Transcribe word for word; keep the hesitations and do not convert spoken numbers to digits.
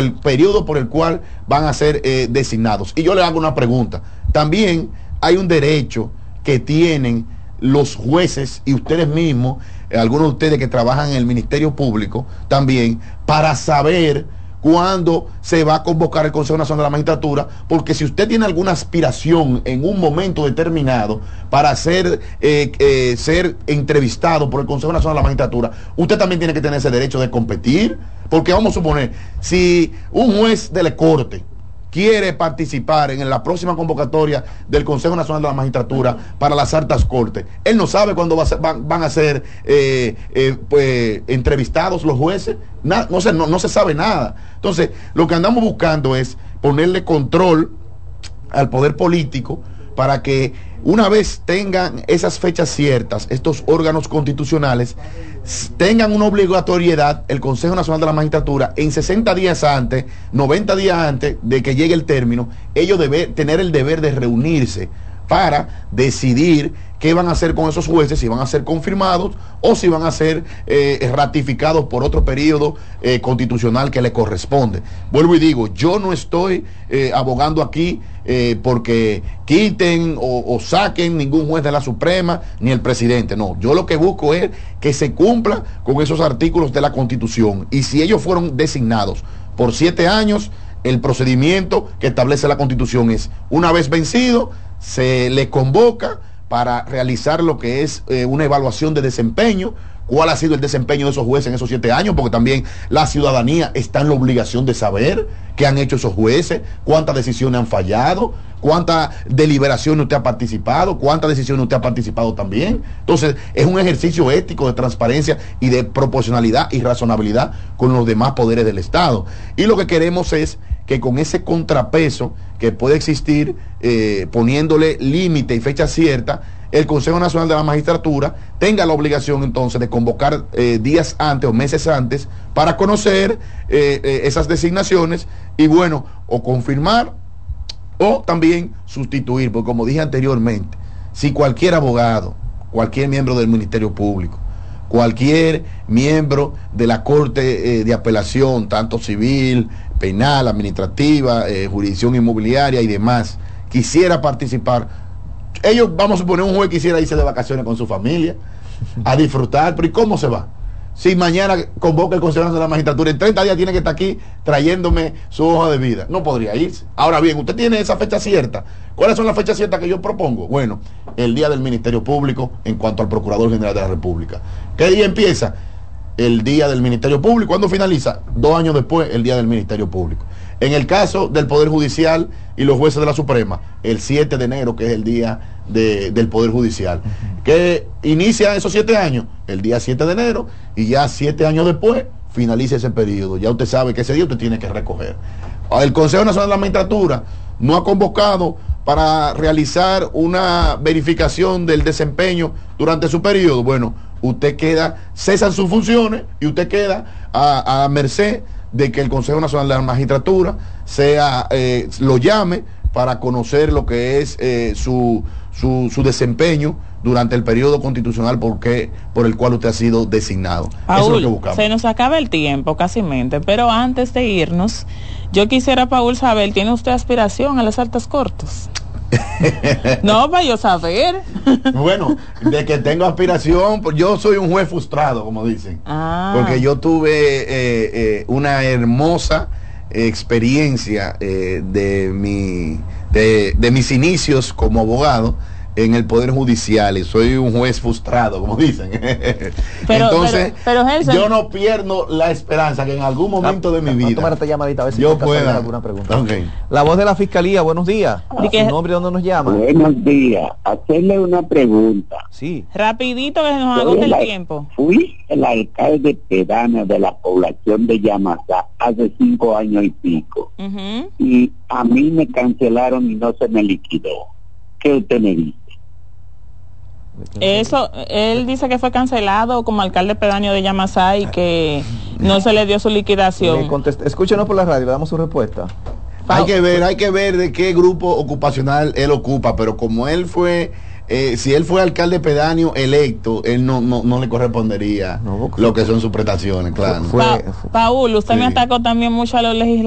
el periodo por el cual van a ser eh, designados. Y yo le hago una pregunta. También hay un derecho que tienen los jueces y ustedes mismos, eh, algunos de ustedes que trabajan en el Ministerio Público también, para saber cuándo se va a convocar el Consejo Nacional de la Magistratura, porque si usted tiene alguna aspiración en un momento determinado para ser, eh, eh, ser entrevistado por el Consejo Nacional de la Magistratura, usted también tiene que tener ese derecho de competir, porque vamos a suponer, si un juez de la Corte quiere participar en la próxima convocatoria del Consejo Nacional de la Magistratura para las altas cortes, él no sabe cuándo va a ser, van, van a ser eh, eh, pues, entrevistados los jueces. Na, no, se, no, no se sabe nada. Entonces, lo que andamos buscando es ponerle control al poder político para que una vez tengan esas fechas ciertas, estos órganos constitucionales tengan una obligatoriedad, el Consejo Nacional de la Magistratura, en sesenta días antes, noventa días antes de que llegue el término, ellos deben tener el deber de reunirse para decidir qué van a hacer con esos jueces, si van a ser confirmados o si van a ser eh, ratificados por otro periodo eh, constitucional que le corresponde. Vuelvo y digo, yo no estoy eh, abogando aquí eh, porque quiten o, o saquen ningún juez de la Suprema ni el presidente, no. Yo lo que busco es que se cumpla con esos artículos de la Constitución, y si ellos fueron designados por siete años, el procedimiento que establece la Constitución es, una vez vencido, se le convoca para realizar lo que es eh, una evaluación de desempeño, cuál ha sido el desempeño de esos jueces en esos siete años, porque también la ciudadanía está en la obligación de saber qué han hecho esos jueces, cuántas decisiones han fallado, cuántas deliberaciones usted ha participado, cuántas decisiones usted ha participado también. Entonces, es un ejercicio ético de transparencia y de proporcionalidad y razonabilidad con los demás poderes del Estado. Y lo que queremos es que con ese contrapeso que puede existir, eh, poniéndole límite y fecha cierta, el Consejo Nacional de la Magistratura tenga la obligación entonces de convocar eh, días antes o meses antes para conocer eh, eh, esas designaciones y bueno, o confirmar o también sustituir, porque como dije anteriormente, si cualquier abogado, cualquier miembro del Ministerio Público, cualquier miembro de la Corte eh, de Apelación, tanto civil, penal, administrativa, eh, jurisdicción inmobiliaria y demás, quisiera participar, ellos, vamos a suponer, un juez quisiera irse de vacaciones con su familia a disfrutar, pero ¿y cómo se va? Si mañana convoca el Consejo Nacional de la Magistratura, en treinta días tiene que estar aquí trayéndome su hoja de vida, no podría irse. Ahora bien, usted tiene esa fecha cierta. ¿Cuáles son las fechas ciertas que yo propongo? Bueno, el día del Ministerio Público en cuanto al Procurador General de la República. ¿Qué día empieza? El día del Ministerio Público. ¿Cuándo finaliza? Dos años después, el día del Ministerio Público. En el caso del Poder Judicial y los jueces de la Suprema, el siete de enero, que es el día de, del Poder Judicial. Uh-huh. ¿Que inicia esos siete años? El día siete de enero, y ya siete años después finaliza ese periodo. Ya usted sabe que ese día usted tiene que recoger. El Consejo Nacional de la Magistratura no ha convocado para realizar una verificación del desempeño durante su periodo. Bueno, usted queda, cesan sus funciones y usted queda a, a merced de que el Consejo Nacional de la Magistratura sea, eh, lo llame para conocer lo que es eh, su, su, su desempeño durante el periodo constitucional porque, por el cual usted ha sido designado. Paul, eso es lo que buscamos. Se nos acaba el tiempo casi mente, pero antes de irnos, yo quisiera, Paul, saber, ¿tiene usted aspiración a las altas cortes? No, para yo saber. Bueno, de que tengo aspiración, pues yo soy un juez frustrado, como dicen. Ah. Porque yo tuve eh, eh, una hermosa experiencia eh, de, mi, de, de mis inicios como abogado en el Poder Judicial, y soy un juez frustrado, como dicen. Pero, entonces, pero, pero, Gerson, yo no pierdo la esperanza que en algún momento ah, de mi vida esta llamadita, a ver si yo pueda alguna pregunta. Okay. La voz de la Fiscalía, buenos días. ¿Y qué? ¿Su nombre y dónde nos llama? Buenos días. Hacerle una pregunta. Sí. Rapidito que nos agote el tiempo. Fui el alcalde pedáneo de la población de Yamasá hace cinco años y pico. Uh-huh. Y a mí me cancelaron y no se me liquidó. ¿Qué usted me dice? Eso, él dice que fue cancelado como alcalde pedáneo de Yamasá y que no se le dio su liquidación. Escúchenos por la radio, le damos su respuesta. Hay que ver, hay que ver de qué grupo ocupacional él ocupa, pero como él fue, eh, si él fue alcalde pedáneo electo, él no, no, no le correspondería no, lo que son sus prestaciones, claro. Pa Paul, usted sí. me atacó también mucho a los legisladores.